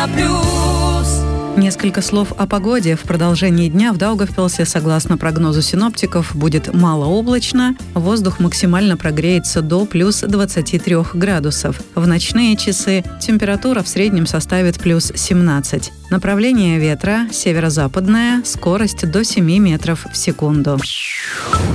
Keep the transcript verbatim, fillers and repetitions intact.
плюс. Несколько слов о погоде. В продолжении дня в Даугавпилсе, согласно прогнозу синоптиков, будет малооблачно. Воздух максимально прогреется до плюс двадцати трёх градусов. В ночные часы температура в среднем составит плюс семнадцать. Направление ветра северо-западное, скорость до семи метров в секунду.